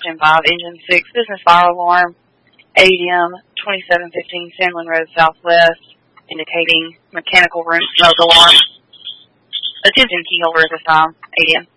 10-5, engine 6, business fire alarm, ADM 2715 Sandlin Road Southwest, indicating mechanical room smoke alarm. Attention key holder at this time, ADM.